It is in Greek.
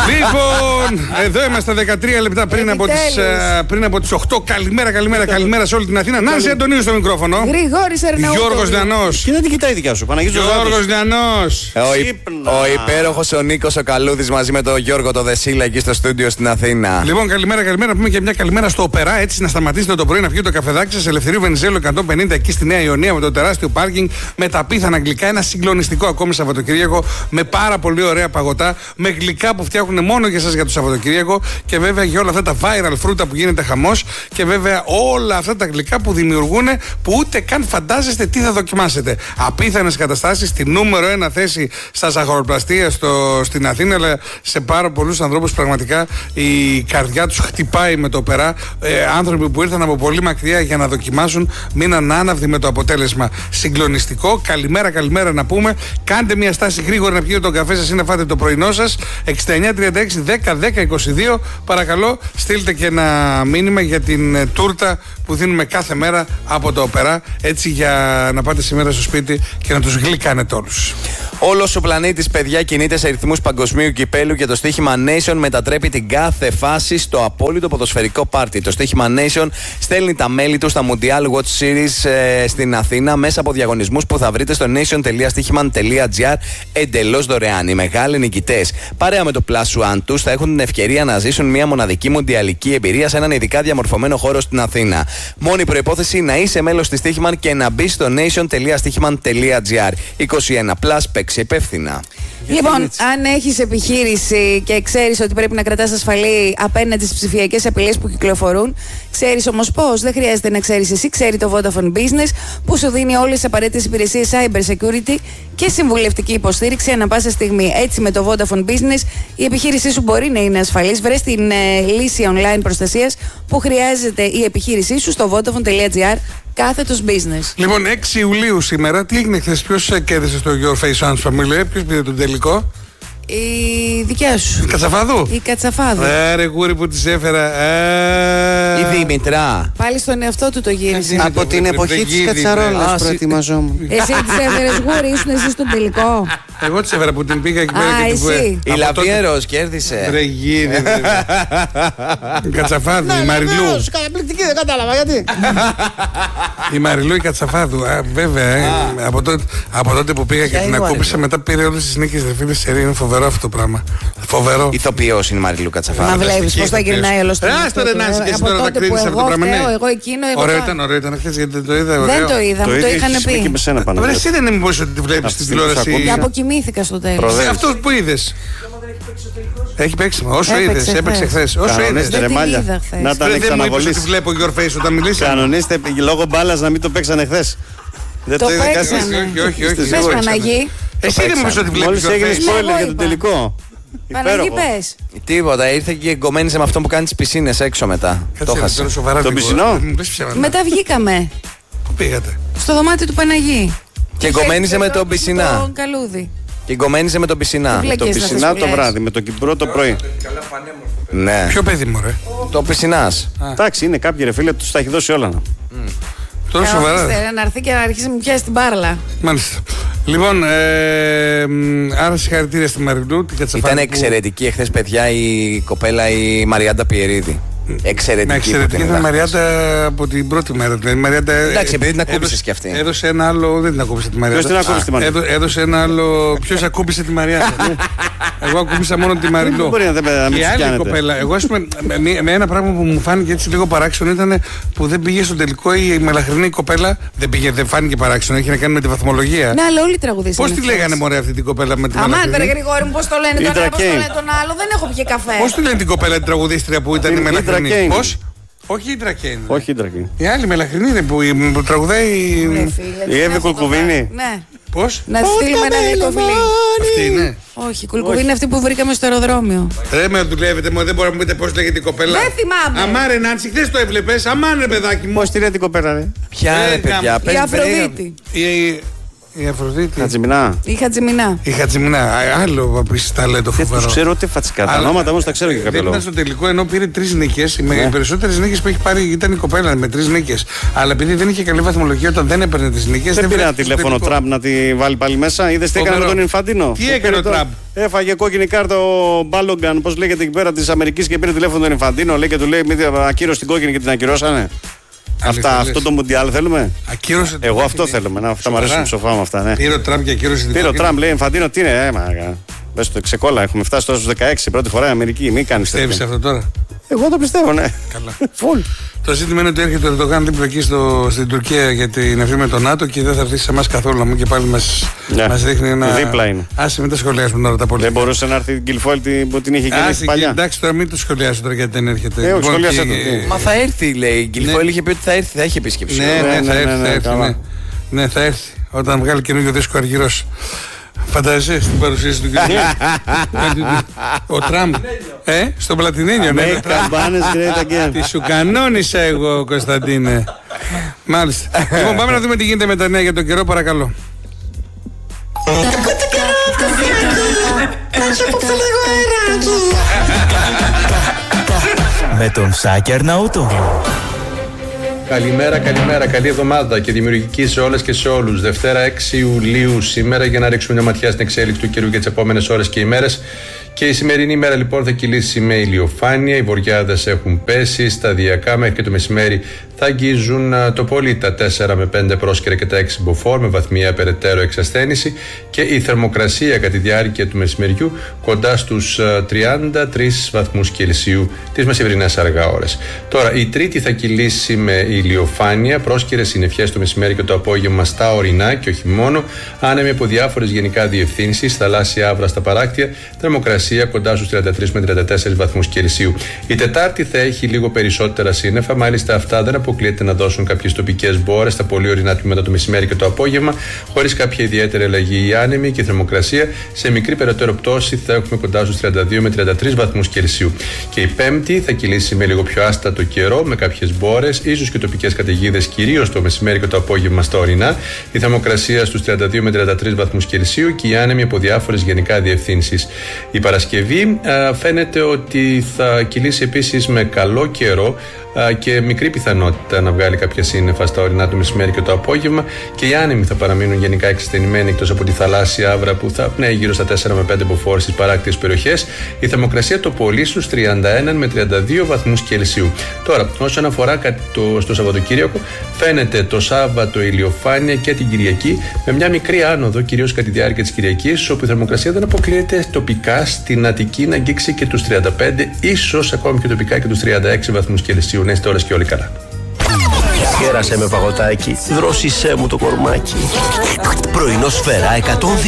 Λοιπόν, εδώ είμαστε 13 λεπτά πριν από τις 8. Καλημέρα σε όλη την Αθήνα. Νάνση Αντωνίου στο μικρόφωνο. Γρηγόρης Ερναούτογλου. Γιώργος Λιανός. Και δεν την κοιτάει η δικιά σου, Παναγίτης Γιώργος Λιανός. Ο υπέροχος ο Νίκος ο Καλούδης μαζί με τον Γιώργο το Δεσίλα εκεί στο στούντιο στην Αθήνα. Λοιπόν, καλημέρα. Πούμε και μια καλημέρα στο Οπερά. Έτσι να σταματήσετε το πρωί να βγει το καφεδάκι σας. Ελευθερίου Βενιζέλου 150 εκεί στη Νέα Ιωνία με το τεράστιο πάρκινγκ. Με τα απίθανα γλυκά. Ένα συγκλονιστικό ακόμη Σαββατοκύριακο. Με πάρα πολύ ωραία παγωτά. Με γλυκά που φτιάχνουν μόνο για σας για το Σαββατοκύριακο. Και βέβαια για όλα αυτά τα viral φρούτα που γίνεται χαμός. Και βέβαια όλα αυτά τα γλυκά που δημιουργούν που ούτε καν φαντάζεστε τι θα δοκιμάσετε. Απίθανες καταστάσεις στη νούμερο 1 θέση στα ζαχαροπλαστεία στην Αθήνα, αλλά σε πάρα πολλούς ανθρώπους πραγματικά η καρδιά τους χτυπάει με το Οπερά. Άνθρωποι που ήρθαν από πολύ μακριά για να δοκιμάσουν μείναν άναυδοι με το αποτέλεσμα. Συγκλονιστικό. Καλημέρα να πούμε. Κάντε μια στάση γρήγορα να πιείτε τον καφέ σας ή να φάτε το πρωινό σας. 6936-10-10-22. Παρακαλώ, στείλτε και ένα μήνυμα για την τούρτα που δίνουμε κάθε μέρα από το Οπερά. Έτσι για να πάτε σήμερα στο σπίτι και να τους γλυκάνετε όλους. Όλος ο πλανήτης, παιδιά, κινείται σε ρυθμούς παγκοσμίου κυπέλου και το στοίχημα Nation μετατρέπει την κάθε φάση στο απόλυτο ποδοσφαιρικό πάρτι. Το στοίχημα Nation στέλνει τα μέλη του στα Mundial Watch Series στην Αθήνα μέσα από διαγωνισμούς που θα βρείτε στο nation.stichman.gr εντελώς δωρεάν. Οι μεγάλοι νικητές, παρέα με το Plus One τους, θα έχουν την ευκαιρία να ζήσουν μια μοναδική μουντιαλική εμπειρία σε έναν ειδικά διαμορφωμένο χώρο στην Αθήνα. Μόνη προϋπόθεση να είσαι μέλος της Stichman και να μπει στο nation.stichman.gr. 21+, παίξει υπεύθυνα. Λοιπόν, αν έχεις επιχείρηση και ξέρεις ότι πρέπει να κρατάς ασφαλή απέναντι στις ψηφιακές απειλές που κυκλοφορούν, ξέρεις όμως πώς? Δεν χρειάζεται να ξέρεις εσύ, ξέρει το Vodafone Business που σου δίνει όλες τις απαραίτητες υπηρεσίες cyber security και συμβουλευτική υποστήριξη ανά πάσα στιγμή. Έτσι, με το Vodafone Business η επιχείρησή σου μπορεί να είναι ασφαλής. Βρες την λύση online προστασίας που χρειάζεται η επιχείρησή σου στο vodafone.gr. Κάθετος business. Λοιπόν, 6 Ιουλίου σήμερα, τι έγινε χθες, ποιος κέρδισε στο Your Face Sounds Family, ποιος πήρε τον τελικό? Η δικιά σου. Η Κατσαφάδου. Η Κατσαφάδου. Ρε γούρι που της έφερα. Η Δήμητρα. Πάλι στον εαυτό του το γύρισε. Από την εποχή της κατσαρόλας προετοιμαζόμουν. Εσύ της έφερες γούρι, ήσουν εσύ στον τελικό? Εγώ της έφερα που την πήγα εκεί πέρα και εσύ. Η Λαβιέρος κέρδισε. Ρε γύρι. Η Κατσαφάδου, η Μαριλού. Καταπληκτική, δεν κατάλαβα γιατί. Η Μαριλού η Κατσαφάδου. Βέβαια, από τότε που πήγα και την ακούπησα, μετά πήρε όλες τις νίκες δε φίλες σερί. Είναι φοβερό αυτό το πράγμα. Φοβερό. Ηθοποιός είναι η Μαριλού Κατσαφάδου. Μα βλέπεις πώς θα γυρνάει όλο στο Άστο ρε Νάση και εσύ τώρα τα κρίνεις αυτό το πράγμα. Εγώ εκείνο, ωραίο ήταν χθες γιατί δεν το είδα. Δεν το είδα, μου το είχαν πει. Και με σένα πάνω. Βρε εσύ δεν είναι μήπως ότι τη βλέπεις στην τηλεόραση? Και αποκοιμήθηκα στο τέλος. Αυτό που είδες. Έχει παίξει. Όσο είδες, έπαιξε χθες. Όσο είδες. Δεν την είδα χθες. Να τα ανεξαναβολείς. Δεν μου είπες ότι βλέπω Your Face όταν μιλήσαμε. Κανονίστε λόγω μπάλας να μην το παίξανε χθες. Δεν το είδε παίξανε. Όχι. Πες Παναγί. Εσύ δεν μου είπες ότι βλέπεις Μόλις Your έγινε Face. spoiler για τον τελικό. Παναγί πες. Τίποτα, ήρθε και εγκομμένησε με αυτό που κάνει στις πισίνες έξω μετά. Το χάσε. Τον πισινό. Μετά βγήκαμε. Πού πήγατε? Στο δωμάτιο του Παναγί. Και εγκομμένησε με τον πισινά. Τον Καλούδη. Και εγκομμένησε με τον πισινά. Το πισινά το βράδυ, με το Κυπρό το πρωί. Ναι. Ποιο παιδί μου ρε? Το πισινάς. Εντάξει, είναι κάποιοι ρε φίλε, τους τα έχει δώσει όλα. Τώρα σοβαρά. Να έρθει και να αρχίσει να μου πιάσει την μπάρλα. Μάλιστα. Λοιπόν, άρα συγχαρητήρια στη Μαριλού. Ήταν εξαιρετική εχθές, παιδιά, η κοπέλα η Μαριάντα Πιερίδη. Εξαιρετική. Ήταν η Μαριάντα από την πρώτη μέρα. Εντάξει, επειδή την ακούμπησες κι αυτή. Έδωσε ένα άλλο. Δεν την ακούμπησε τη Μαριάντα. Ποιος την ακούμπησε τη Μαριάντα? Έδωσε ένα άλλο. Ποιος ακούμπησε τη Μαριάντα? Εγώ ακούμπησα μόνο τη Μαριλού. Μπορεί να μην η άλλη κάνετε. κοπέλα. Εγώ, ας πούμε, με ένα πράγμα που μου φάνηκε έτσι λίγο παράξενο ήταν που δεν πήγε στο τελικό η μελαχρινή κοπέλα. Δεν φάνηκε παράξενο. Έχει να κάνει με τη βαθμολογία. Ναι, αλλά όλοι τραγουδίσαν. Πώς τη λέγανε μωρέ αυτή την κοπέλα με τη μελαχρινή? Αμάν, Γρηγόρη μου, πώς το λένε τον ένα, πώς το λένε τον άλλο. Δεν έχω πιει καφέ. Πώς τη λένε την κοπέλα την τραγουδίστρια που ήταν η μελαχρινή? Πώς? Όχι η Ντρακέιν. Όχι η Ντρακέιν. Η άλλη μελαχρινή είναι που τραγουδάει. Η Εύη Κουλκουβίνη. Ναι. Πώς? Να τη στείλουμε ένα δικοφιλί. Αυτή είναι. Όχι, η Κουλκουβίνη είναι αυτή που βρήκαμε στο αεροδρόμιο. Ρε με δουλεύετε, δεν μπορείτε να μου πείτε πώς λέγεται η κοπέλα. Δεν θυμάμαι. Αμά ρε Νάντσι, χθες το έβλεπες. Αμά ρε παιδάκι μου. Πώς τη λέει την κοπέλα ρε? Ποια ρε παιδιά? Η Αφροδίτη. Η Αφροδίτη. Χατζημινά. Η Χατζημινά. Η Χατζημινά. Άλλο επίση ταλέντο Δεν φοβερό. του ξέρω ούτε φατσικά. Τα ονόματα όμως τα ξέρω και κάποιο Δεν λόγο. ήταν στο τελικό ενώ πήρε 3 νίκες. Οι περισσότερες νίκες που έχει πάρει ήταν η κοπέλα με 3 νίκες. Αλλά επειδή δεν είχε καλή βαθμολογία όταν δεν έπαιρνε τις νίκες. Δεν πήρε ένα τηλέφωνο Τραμπ να τη βάλει πάλι μέσα. Είδες τι έκανε με τον Ινφαντίνο. Τι έκανε ο Τραμπ. Έφαγε κόκκινη κάρτα ο Μπάλογκαν, πώς λέγεται εκεί πέρα τη Αμερική και πήρε τηλέφωνο τον Ινφαντίνο. Λέει και του λέει: ακύρωσε την κόκκινη και την ακυρώσανε. Αυτό το Μουντιάλ θέλουμε. Ακύρωσε. Εγώ αυτό θέλουμε. Αυτά μου αρέσουν ψοφά με αυτά. Ναι. Πήρε ο Τραμπ και ακύρωσε την Πήρε ο Τραμπ, λέει Ινφαντίνο, τι είναι, Πες το ξεκόλα, έχουμε φτάσει τώρα στους 16, πρώτη φορά η Αμερική, μην κάνεις τέτοια. Πιστεύεις αυτό τώρα? Εγώ το πιστεύω, ναι. Καλά. Φουλ. Το ζήτημα είναι ότι έρχεται ο Ερντογάν δίπλα εκεί στην Τουρκία για την επαφή με τον ΝΑΤΟ και δεν θα έρθει σε εμάς καθόλου μου και πάλι μας δείχνει ένα. Δίπλα είναι. Άσε, μην τα σχολιάσουμε τώρα τα πολιτικά. Δεν μπορούσε να έρθει η Γκυλφόλ που την είχε γίνει παλιά. Εντάξει, τώρα μην το σχολιάσω τώρα γιατί δεν έρχεται. Όχι, σχολιάσε το. Μα θα έρθει, λέει. Η Γκυλφόλ είχε πει ότι θα έρθει, θα έχει επίσκεψη. Ναι, θα έρθει. Όταν βγάλει καινούργιο δίσκο Αργυρός. Φαντάζεσαι στην παρουσίαση του κ. Ο Τραμπ. Στον Πλατινένιο. Make campanas great again. Τι σου κανόνισα εγώ, Κωνσταντίνε. Μάλιστα. Λοιπόν, πάμε να δούμε τι γίνεται με τα νέα για τον καιρό, παρακαλώ. Με τον Σάκη Αρναούτο. Καλημέρα, καλή εβδομάδα και δημιουργική σε όλες και σε όλους. Δευτέρα 6 Ιουλίου σήμερα για να ρίξουμε μια ματιά στην εξέλιξη του καιρού για τις επόμενες ώρες και ημέρες. Και η σημερινή ημέρα λοιπόν θα κυλήσει με ηλιοφάνεια, οι βοριάδες έχουν πέσει σταδιακά μέχρι και το μεσημέρι θα αγγίζουν το πολύ τα 4 με 5 πρόσκαιρα και τα 6 μποφόρ με βαθμία περαιτέρω εξασθένηση και η θερμοκρασία κατά τη διάρκεια του μεσημεριού κοντά στους 33 βαθμούς Κελσίου τις μεσημερινές αργά ώρες. Τώρα η Τρίτη θα κυλήσει με ηλιοφάνεια, πρόσκαιρες συννεφιές το μεσημέρι και το απόγευμα στα ορεινά και όχι μόνο, άνεμοι από διάφορες γενικά διευθύνσεις, θαλάσσια άβρα στα παράκτια, θερμοκρασία κοντά στους 33 με 34 βαθμούς Κελσίου. Η Τετάρτη θα έχει λίγο περισσότερα σύννεφα, μάλιστα αυτά δεν αποκλείεται να δώσουν κάποιες τοπικές μπόρες στα πολύ ορεινά τμήματα το μεσημέρι και το απόγευμα, χωρίς κάποια ιδιαίτερη αλλαγή. Οι άνεμοι και η θερμοκρασία σε μικρή περαιτέρω πτώση θα έχουμε κοντά στους 32 με 33 βαθμούς Κελσίου. Και η Πέμπτη θα κυλήσει με λίγο πιο άστατο καιρό, με κάποιες μπόρες, ίσως και τοπικές καταιγίδες, κυρίως το μεσημέρι και το απόγευμα στα ορεινά. Η θερμοκρασία στους 32 με 33 βαθμούς Κελσίου και οι άνεμοι από διάφορες γενικά διευθύνσεις. Η Παρασκευή φαίνεται ότι θα κυλήσει επίσης με καλό καιρό και μικρή πιθανότητα να βγάλει κάποια σύννεφα στα ορεινά το μεσημέρι και το απόγευμα και οι άνεμοι θα παραμείνουν γενικά εξασθενημένοι εκτός από τη θαλάσσια άβρα που θα πνέει γύρω στα 4 με 5 μποφόρ στις παράκτιες περιοχές. Η θερμοκρασία το πολύ στους 31 με 32 βαθμούς Κελσίου. Τώρα, όσον αφορά στο Σαββατοκύριακο, φαίνεται το Σάββατο ηλιοφάνεια και την Κυριακή με μια μικρή άνοδο, κυρίως κατά τη διάρκεια της Κυριακής, όπου η θερμοκρασία δεν αποκλείεται τοπικά στην Αττική να αγγίξει και τους 35, ίσως ακόμη και τοπικά και τους 36 βαθμούς Κελσίου. Να είστε όλες και όλοι καλά. Χέρασε με παγωτάκι, δρόσισέ μου το κορμάκι. Πρωινό Σφαίρα 102.